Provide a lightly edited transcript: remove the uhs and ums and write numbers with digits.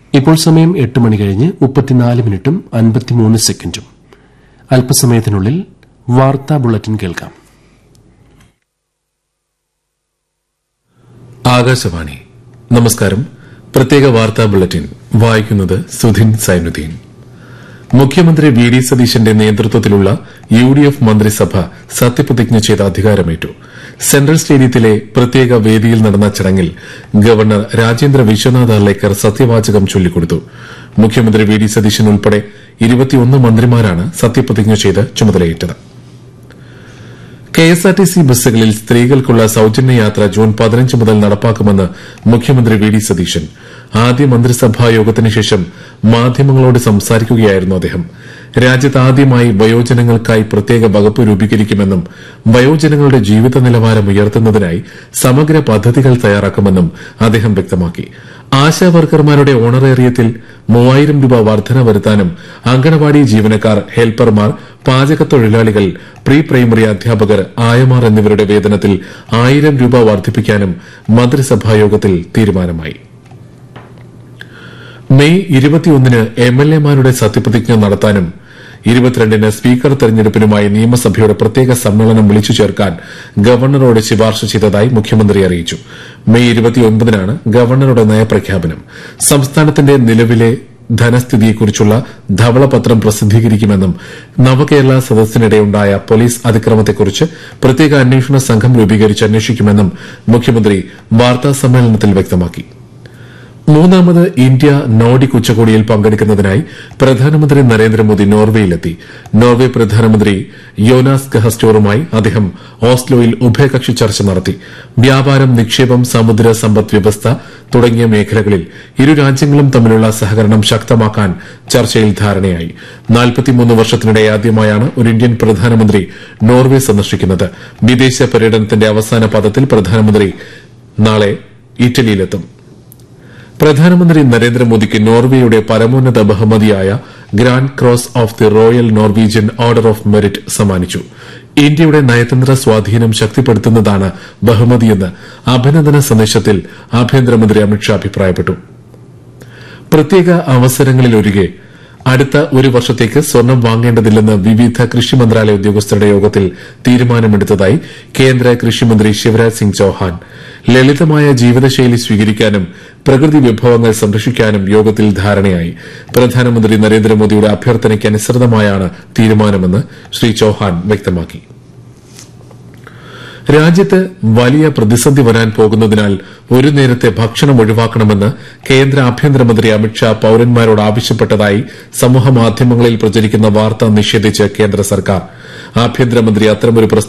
ഇപ്പോൾ സമയം 8 മണി കഴിഞ്ഞ് 34 മിനിറ്റും 53 സെക്കൻഡും. അല്പസമയത്തിനുള്ളിൽ വാർത്താ ബുള്ളറ്റിൻ കേൾക്കാം. ആകാശവാണി. നമസ്കാരം. പ്രത്യേക വാർത്താ ബുള്ളറ്റിൻ വായിക്കുന്നത് സുധിൻ സൈനുദ്ദീൻ. മുഖ്യമന്ത്രി വി ഡി സതീശന്റെ നേതൃത്വത്തിലുള്ള UDF മന്ത്രിസഭ സത്യപ്രതിജ്ഞ ചെയ്ത് അധികാരമേറ്റു. സെൻട്രൽ സ്റ്റേഡിയത്തിലെ പ്രത്യേക വേദിയിൽ നടന്ന ചടങ്ങിൽ ഗവർണർ രാജേന്ദ്ര വിശ്വനാഥ് അർലേക്കർ സത്യവാചകം ചൊല്ലിക്കൊടുത്തു. മുഖ്യമന്ത്രി വി ഡി സതീശൻ ഉൾപ്പെടെ 21 മന്ത്രിമാരാണ് സത്യപ്രതിജ്ഞ ചെയ്ത് ചുമതലയേറ്റത്. KSRTC ബസ്സുകളിൽ സ്ത്രീകൾക്കുള്ള സൌജന്യ യാത്ര ജൂൺ 15 മുതൽ നടപ്പാക്കുമെന്ന് മുഖ്യമന്ത്രി വി ഡി സതീശൻ. ആദ്യ മന്ത്രിസഭാ യോഗത്തിന് ശേഷം മാധ്യമങ്ങളോട് സംസാരിക്കുകയായിരുന്നു അദ്ദേഹം. രാജ്യത്ത് ആദ്യമായി വയോജനങ്ങൾക്കായി പ്രത്യേക വകുപ്പ് രൂപീകരിക്കുമെന്നും വയോജനങ്ങളുടെ ജീവിത നിലവാരം ഉയർത്തുന്നതിനായി സമഗ്ര പദ്ധതികൾ തയ്യാറാക്കുമെന്നും അദ്ദേഹം വ്യക്തമാക്കി. ആശാവർക്കർമാരുടെ ഓണറേറിയത്തിൽ 3000 രൂപ വർധന വരുത്താനും അങ്കണവാടി ജീവനക്കാർ, ഹെൽപ്പർമാർ, പാചകത്തൊഴിലാളികൾ, പ്രീ പ്രൈമറി അധ്യാപകർ, ആയമാർ എന്നിവരുടെ വേതനത്തിൽ 1000 രൂപ വർദ്ധിപ്പിക്കാനും മന്ത്രിസഭായോഗത്തിൽ തീരുമാനമായി. മെയ് 21-ന് MLA-മാരുടെ സത്യപ്രതിജ്ഞ നടത്താനും 22-ന് സ്പീക്കർ തെരഞ്ഞെടുപ്പിനുമായി നിയമസഭയുടെ പ്രത്യേക സമ്മേളനം വിളിച്ചു ചേർക്കാൻ ഗവർണറോട് ശുപാർശ ചെയ്തതായി മുഖ്യമന്ത്രി അറിയിച്ചു. മെയ് 29-നാണ് ഗവർണറുടെ നയപ്രഖ്യാപനം. സംസ്ഥാനത്തിന്റെ നിലവിലെ ധനസ്ഥിതിയെക്കുറിച്ചുള്ള ധവളപത്രം പ്രസിദ്ധീകരിക്കുമെന്നും നവകേരള സദസ്സിനിടെയുണ്ടായ പോലീസ് അതിക്രമത്തെക്കുറിച്ച് പ്രത്യേക അന്വേഷണ സംഘം രൂപീകരിച്ച് അന്വേഷിക്കുമെന്നും മുഖ്യമന്ത്രി വാർത്താസമ്മേളനത്തിൽ വ്യക്തമാക്കി. മൂന്നാമത് ഇന്ത്യ നോർഡിക് ഉച്ചകോടിയിൽ പങ്കെടുക്കുന്നതിനായി പ്രധാനമന്ത്രി നരേന്ദ്രമോദി നോർവേയിലെത്തി. നോർവെ പ്രധാനമന്ത്രി യോനാസ് ഗഹസ്റ്റോറുമായി അദ്ദേഹം ഓസ്ലോയിൽ ഉഭയകക്ഷി ചർച്ച നടത്തി. വ്യാപാരം, നിക്ഷേപം, സമുദ്ര സമ്പദ് വ്യവസ്ഥ തുടങ്ങിയ മേഖലകളിൽ ഇരു രാജ്യങ്ങളും തമ്മിലുള്ള സഹകരണം ശക്തമാക്കാൻ ചർച്ചയിൽ ധാരണയായി. 43 വർഷത്തിനിടെ ആദ്യമായാണ് ഒരു ഇന്ത്യൻ പ്രധാനമന്ത്രി നോർവെ സന്ദർശിക്കുന്നത്. വിദേശ പര്യടനത്തിന്റെ അവസാന പാദത്തിൽ പ്രധാനമന്ത്രി നാളെ ഇറ്റലിയിലെത്തും. പ്രധാനമന്ത്രി നരേന്ദ്രമോദിക്ക് നോർവേയുടെ പരമോന്നത ബഹുമതിയായ grand cross of the royal Norwegian order of merit സമ്മാനിച്ചു. ഇന്ത്യയുടെ നയതന്ത്ര സ്വാധീനം ശക്തിപ്പെടുത്തുന്നതാണ് ബഹുമതിയെന്ന് അഭിനന്ദന സന്ദേശത്തിൽ ആഭ്യന്തരമന്ത്രി അമിത്ഷാ അഭിപ്രായപ്പെട്ടു. പ്രത്യേക അവസരങ്ങളിലൊഴികെ അടുത്ത ഒരു വർഷത്തേക്ക് സ്വർണം വാങ്ങേണ്ടതില്ലെന്ന് വിവിധ കൃഷി മന്ത്രാലയ ഉദ്യോഗസ്ഥരുടെ യോഗത്തിൽ തീരുമാനമെടുത്തതായി കേന്ദ്ര കൃഷിമന്ത്രി ശിവരാജ് സിംഗ് ചൌഹാൻ. ലളിതമായ ജീവിതശൈലി സ്വീകരിക്കാനും പ്രകൃതി വിഭവങ്ങൾ സംരക്ഷിക്കാനും യോഗത്തിൽ ധാരണയായി. പ്രധാനമന്ത്രി നരേന്ദ്രമോദിയുടെ അഭ്യർത്ഥനയ്ക്കനുസൃതമായാണ് തീരുമാനമെന്ന് ശ്രീ ചൌഹാൻ വ്യക്തമാക്കി. രാജ്യത്ത് വലിയ പ്രതിസന്ധി വരാൻ പോകുന്നതിനാൽ ഒരു നേരത്തെ ഭക്ഷണം ഒഴിവാക്കണമെന്ന് കേന്ദ്ര ആഭ്യന്തരമന്ത്രി അമിത്ഷാ പൌരന്മാരോട് ആവശ്യപ്പെട്ടതായി സമൂഹമാധ്യമങ്ങളിൽ പ്രചരിക്കുന്ന വാർത്ത നിഷേധിച്ച് കേന്ദ്ര സർക്കാർ. ആഭ്യന്തരമന്ത്രി അത്തരമൊരു